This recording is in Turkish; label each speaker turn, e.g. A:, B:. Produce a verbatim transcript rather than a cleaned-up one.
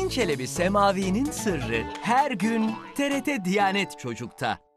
A: Şirin Çelebi Semavi'nin sırrı her gün T R T Diyanet Çocuk'ta.